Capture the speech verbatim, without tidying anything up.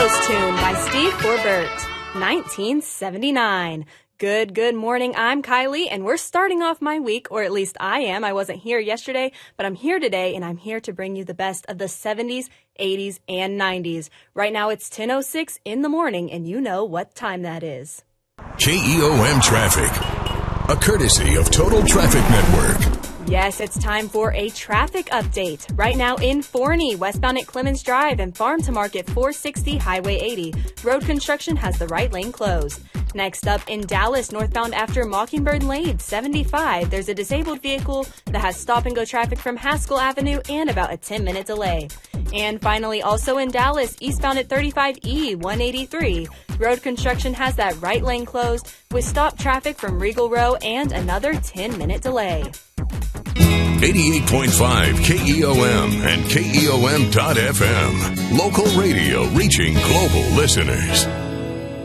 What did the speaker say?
Ghost Tune by Steve Forbert, nineteen seventy-nine. Good, good morning. I'm Kylie, and we're starting off my week, or at least I am. I wasn't here yesterday, but I'm here today, and I'm here to bring you the best of the seventies, eighties, and nineties. Right now, it's ten oh six in the morning, and you know what time that is. K E O M Traffic, a courtesy of Total Traffic Network. Yes, it's time for a traffic update. Right now in Forney, westbound at Clemens Drive and Farm to Market four sixty Highway eighty. Road construction has the right lane closed. Next up in Dallas, northbound after Mockingbird Lane seventy-five, there's a disabled vehicle that has stop-and-go traffic from Haskell Avenue and about a ten-minute delay. And finally, also in Dallas, eastbound at thirty-five E one eighty-three, road construction has that right lane closed with stop traffic from Regal Row and another ten-minute delay. eighty-eight point five K E O M and K E O M dot F M. Local radio reaching global listeners.